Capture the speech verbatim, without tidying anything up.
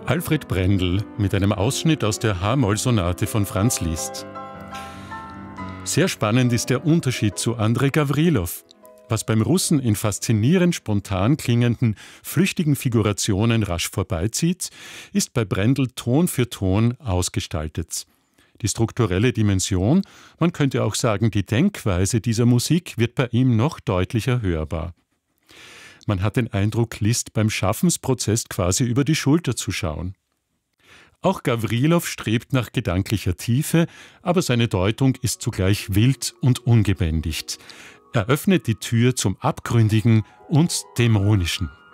Alfred Brendel mit einem Ausschnitt aus der H-Moll-Sonate von Franz Liszt. Sehr spannend ist der Unterschied zu Andrei Gawrilow. Was beim Russen in faszinierend spontan klingenden, flüchtigen Figurationen rasch vorbeizieht, ist bei Brendel Ton für Ton ausgestaltet. Die strukturelle Dimension, man könnte auch sagen die Denkweise dieser Musik, wird bei ihm noch deutlicher hörbar. Man hat den Eindruck, Liszt beim Schaffensprozess quasi über die Schulter zu schauen. Auch Gawrilow strebt nach gedanklicher Tiefe, aber seine Deutung ist zugleich wild und ungebändigt. Er öffnet die Tür zum Abgründigen und Dämonischen.